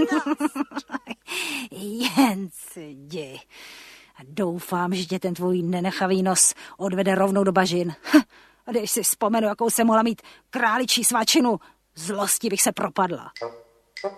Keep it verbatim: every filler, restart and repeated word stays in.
Jen si jdi. A doufám, že tě ten tvůj nenechavý nos odvede rovnou do bažin. A když si vzpomenu, jakou jsem mohla mít králičí svačinu, zlosti bych se propadla.